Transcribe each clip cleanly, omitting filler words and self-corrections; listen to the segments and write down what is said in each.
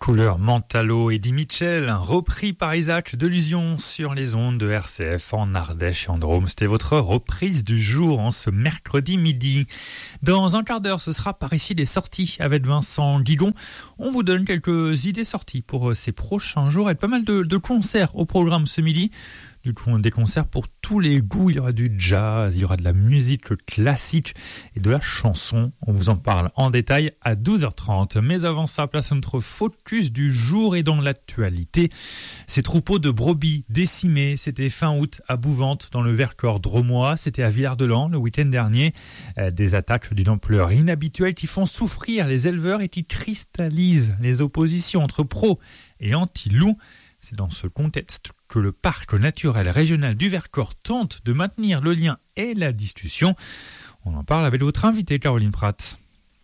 Couleur Mentalo, Eddie Mitchell, repris par Isaac Delusion sur les ondes de RCF en Ardèche et en Drôme. C'était votre reprise du jour en ce mercredi midi. Dans un quart d'heure, ce sera par ici les sorties avec Vincent Guigon. On vous donne quelques idées sorties pour ces prochains jours et pas mal de concerts au programme ce midi. Des concerts pour tous les goûts. Il y aura du jazz, il y aura de la musique classique et de la chanson. On vous en parle en détail à 12h30. Mais avant ça, place à notre focus du jour et dans l'actualité. Ces troupeaux de brebis décimés, c'était fin août à Bouvante dans le Vercors drômois. C'était à Villard-de-Lans le week-end dernier. Des attaques d'une ampleur inhabituelle qui font souffrir les éleveurs et qui cristallisent les oppositions entre pros et anti-loups. C'est dans ce contexte que le parc naturel régional du Vercors tente de maintenir le lien et la discussion. On en parle avec votre invitée Caroline Pratt.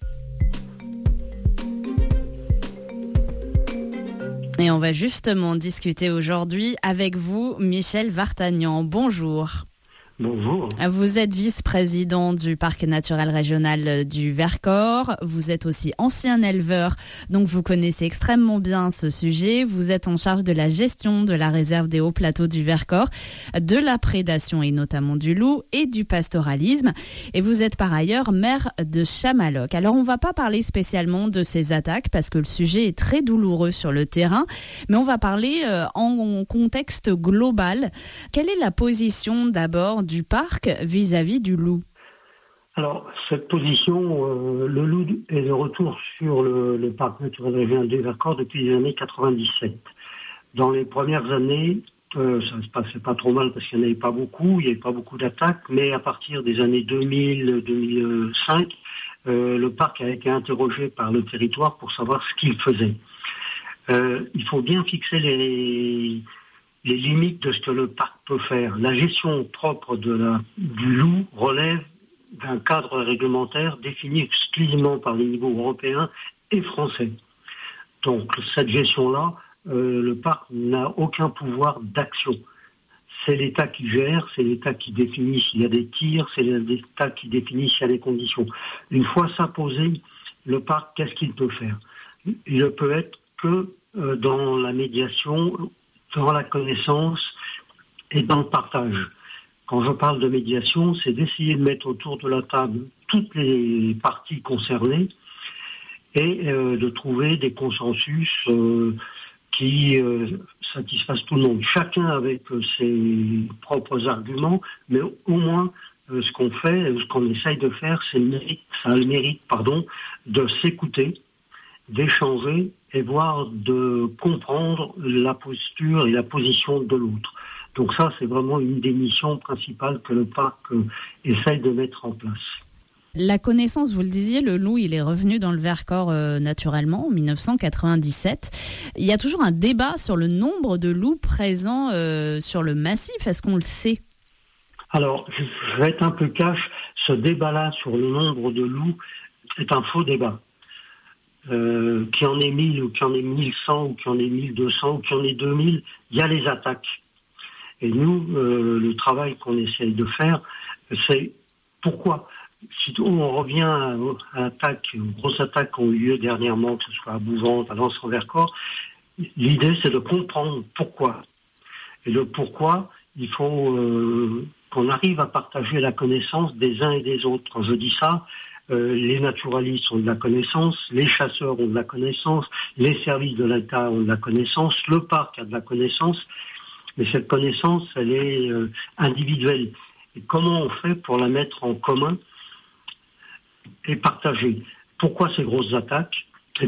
Et on va justement discuter aujourd'hui avec vous, Michel Vartagnan. Bonjour. Bonjour. Vous êtes vice-président du Parc naturel régional du Vercors. Vous êtes aussi ancien éleveur, donc vous connaissez extrêmement bien ce sujet. Vous êtes en charge de la gestion de la réserve des hauts plateaux du Vercors, de la prédation et notamment du loup et du pastoralisme. Et vous êtes par ailleurs maire de Chamaloc. Alors on ne va pas parler spécialement de ces attaques parce que le sujet est très douloureux sur le terrain, mais on va parler en contexte global. Quelle est la position d'abord du parc vis-à-vis du loup? Alors, cette position, le loup est de retour sur le parc naturel régional du Vercors depuis les années 97. Dans les premières années, ça ne se passait pas trop mal parce qu'il n'y en avait pas beaucoup, il n'y avait pas beaucoup d'attaques, mais à partir des années 2000-2005, le parc a été interrogé par le territoire pour savoir ce qu'il faisait. Il faut bien fixer les limites de ce que le parc peut faire. La gestion propre du loup relève d'un cadre réglementaire défini exclusivement par les niveaux européens et français. Donc cette gestion-là, le parc n'a aucun pouvoir d'action. C'est l'État qui gère, c'est l'État qui définit s'il y a des tirs, c'est l'État qui définit s'il y a des conditions. Une fois ça posé, le parc, qu'est-ce qu'il peut faire? Il ne peut être que dans la médiation, dans la connaissance et dans le partage. Quand je parle de médiation, c'est d'essayer de mettre autour de la table toutes les parties concernées et de trouver des consensus qui satisfassent tout le monde. Chacun avec ses propres arguments, mais au moins ce qu'on fait, ce qu'on essaye de faire, ça a le mérite de s'écouter, d'échanger et voire de comprendre la posture et la position de l'autre. Donc ça, c'est vraiment une des missions principales que le parc essaye de mettre en place. La connaissance, vous le disiez, le loup, il est revenu dans le Vercors naturellement en 1997. Il y a toujours un débat sur le nombre de loups présents sur le massif. Est-ce qu'on le sait? Alors, je vais être un peu cash. Ce débat-là sur le nombre de loups est un faux débat. Qu'il y en ait 1000 ou qu'il y en ait 1100 ou qu'il y en ait 1200 ou qu'il y en ait 2000, il y a les attaques. Et nous, le travail qu'on essaye de faire, c'est pourquoi. Si on revient à l'attaque, aux grosses attaques qui ont eu lieu dernièrement, que ce soit à Bouvante, à Lens-en-Vercors, l'idée c'est de comprendre pourquoi. Et le pourquoi, il faut qu'on arrive à partager la connaissance des uns et des autres. Quand je dis ça, les naturalistes ont de la connaissance, les chasseurs ont de la connaissance, les services de l'État ont de la connaissance, le parc a de la connaissance, mais cette connaissance, elle est individuelle. Et comment on fait pour la mettre en commun et partager? Pourquoi ces grosses attaques?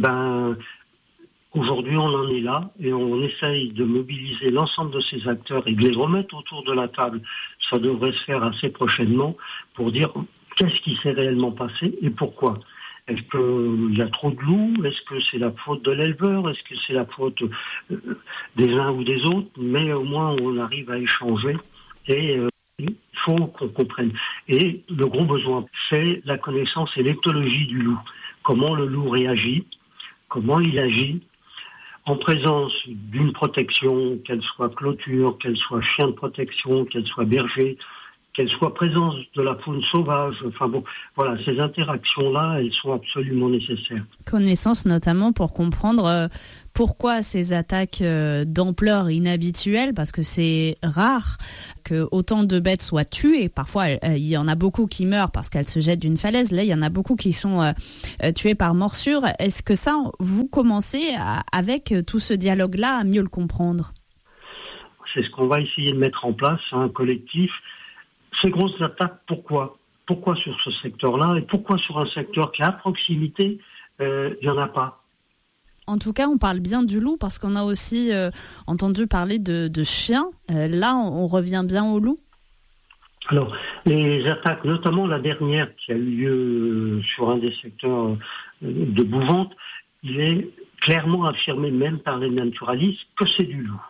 Aujourd'hui, on en est là et on essaye de mobiliser l'ensemble de ces acteurs et de les remettre autour de la table. Ça devrait se faire assez prochainement pour dire qu'est-ce qui s'est réellement passé et pourquoi. Est-ce qu'il y a trop de loups? Est-ce que c'est la faute de l'éleveur? Est-ce que c'est la faute des uns ou des autres? Mais au moins, on arrive à échanger et il faut qu'on comprenne. Et le gros besoin, c'est la connaissance et l'éthologie du loup. Comment le loup réagit, comment il agit, en présence d'une protection, qu'elle soit clôture, qu'elle soit chien de protection, qu'elle soit berger, qu'elle soit présence de la faune sauvage. Enfin bon, voilà, ces interactions-là, elles sont absolument nécessaires. Connaissance notamment pour comprendre Pourquoi ces attaques d'ampleur inhabituelle? Parce que c'est rare que autant de bêtes soient tuées. Parfois, il y en a beaucoup qui meurent parce qu'elles se jettent d'une falaise. Là, il y en a beaucoup qui sont tuées par morsure. Est-ce que ça, vous commencez avec tout ce dialogue-là à mieux le comprendre? C'est ce qu'on va essayer de mettre en place, un collectif. Ces grosses attaques, pourquoi? Pourquoi sur ce secteur-là et pourquoi sur un secteur qui est à proximité, il n'y en a pas? En tout cas, on parle bien du loup parce qu'on a aussi entendu parler de chiens. Là, on revient bien au loup. Alors, les attaques, notamment la dernière qui a eu lieu sur un des secteurs de Bouvante, il est clairement affirmé même par les naturalistes que c'est du loup.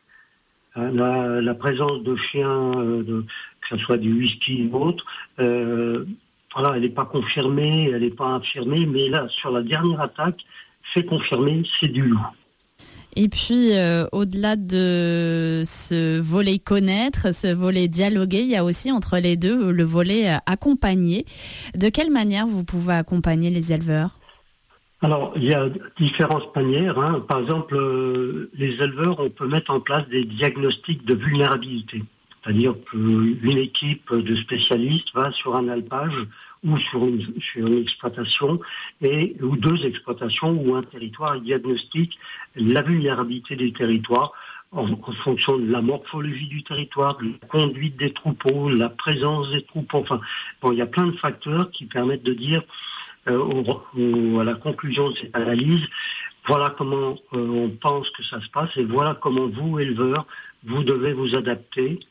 La présence de chiens, que ce soit du whisky ou autre, voilà, elle n'est pas confirmée, elle n'est pas affirmée, mais là, sur la dernière attaque, c'est confirmé, c'est du loup. Et puis, au-delà de ce volet connaître, ce volet dialoguer, il y a aussi entre les deux le volet accompagner. De quelle manière vous pouvez accompagner les éleveurs? Alors, il y a différentes manières. Par exemple, les éleveurs, on peut mettre en place des diagnostics de vulnérabilité. C'est-à-dire qu'une équipe de spécialistes va sur un alpage ou sur une exploitation ou deux exploitations ou un territoire et diagnostique la vulnérabilité des territoires en fonction de la morphologie du territoire, de la conduite des troupeaux, la présence des troupeaux. Enfin, bon, il y a plein de facteurs qui permettent de dire à la conclusion de cette analyse, voilà comment on pense que ça se passe et voilà comment vous, éleveurs, vous devez vous adapter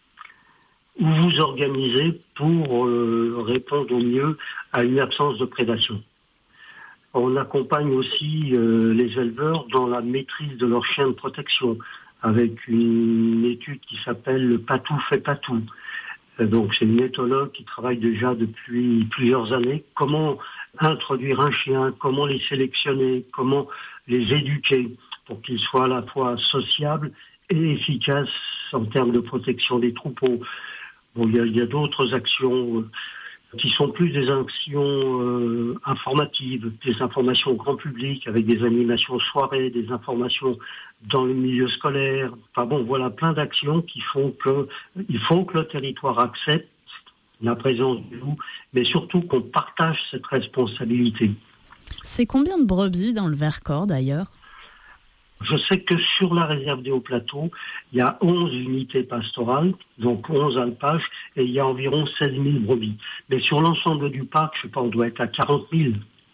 ou vous organiser pour répondre au mieux à une absence de prédation. On accompagne aussi les éleveurs dans la maîtrise de leurs chiens de protection avec une étude qui s'appelle le Patou fait Patou. Donc c'est une éthologue qui travaille déjà depuis plusieurs années. Comment introduire un chien, comment les sélectionner, comment les éduquer pour qu'ils soient à la fois sociables et efficaces en termes de protection des troupeaux. Bon, il y a d'autres actions qui sont plus des actions informatives, des informations au grand public avec des animations soirées, des informations dans le milieu scolaire. Enfin bon, voilà plein d'actions qui font il faut que le territoire accepte la présence du loup, mais surtout qu'on partage cette responsabilité. C'est combien de brebis dans le Vercors d'ailleurs? Je sais que sur la réserve des Hauts-Plateaux, il y a 11 unités pastorales, donc 11 alpages, et il y a environ 16 000 brebis. Mais sur l'ensemble du parc, je sais pas, on doit être à 40 000.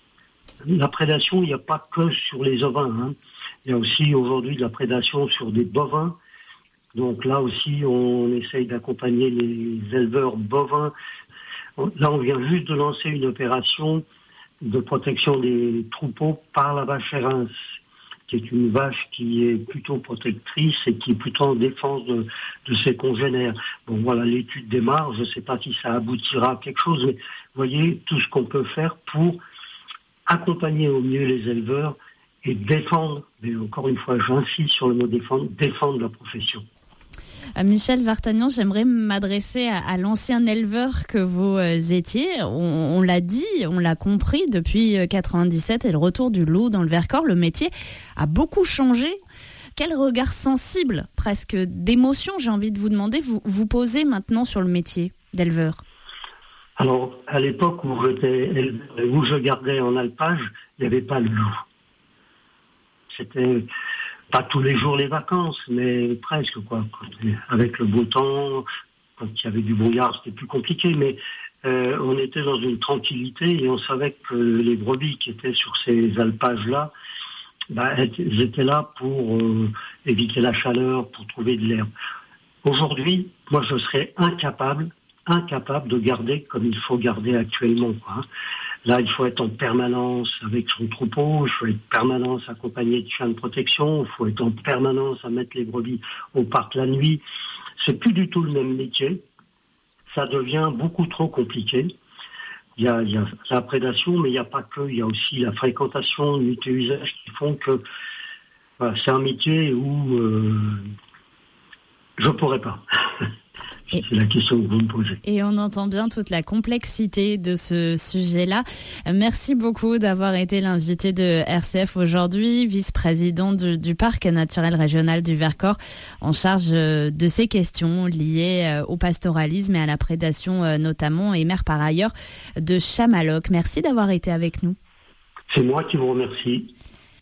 La prédation, il n'y a pas que sur les ovins. Il y a aussi aujourd'hui de la prédation sur des bovins. Donc là aussi, on essaye d'accompagner les éleveurs bovins. Là, on vient juste de lancer une opération de protection des troupeaux par la vache Érins, qui est une vache qui est plutôt protectrice et qui est plutôt en défense de ses congénères. Bon, voilà, l'étude démarre. Je ne sais pas si ça aboutira à quelque chose, mais vous voyez tout ce qu'on peut faire pour accompagner au mieux les éleveurs et défendre, mais encore une fois, j'insiste sur le mot défendre la profession. Michel Vartagnan, j'aimerais m'adresser à l'ancien éleveur que vous étiez. On l'a dit, on l'a compris, depuis 97 et le retour du loup dans le Vercors, le métier a beaucoup changé. Quel regard sensible, presque d'émotion, j'ai envie de vous demander, vous posez maintenant sur le métier d'éleveur? Alors, à l'époque où je gardais en alpage, il n'y avait pas le loup. C'était pas tous les jours les vacances, mais presque, quoi. Avec le beau temps, quand il y avait du brouillard, c'était plus compliqué, mais on était dans une tranquillité et on savait que les brebis qui étaient sur ces alpages-là, elles étaient là pour éviter la chaleur, pour trouver de l'herbe. Aujourd'hui, moi, je serais incapable de garder comme il faut garder actuellement, quoi. Là, il faut être en permanence avec son troupeau, il faut être en permanence accompagné de chiens de protection, il faut être en permanence à mettre les brebis au parc la nuit. C'est plus du tout le même métier. Ça devient beaucoup trop compliqué. Il y a la prédation, mais il n'y a pas que. Il y a aussi la fréquentation, nuit et usage qui font que c'est un métier où je pourrais pas. C'est la question que vous me posez. Et on entend bien toute la complexité de ce sujet-là. Merci beaucoup d'avoir été l'invité de RCF aujourd'hui, vice-président du Parc naturel régional du Vercors, en charge de ces questions liées au pastoralisme et à la prédation notamment, et maire par ailleurs de Chamaloc. Merci d'avoir été avec nous. C'est moi qui vous remercie.